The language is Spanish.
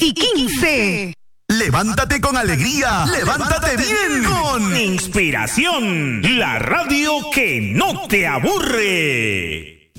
y 15. Levántate con alegría, levántate bien con Inspiración, la radio que no te aburre.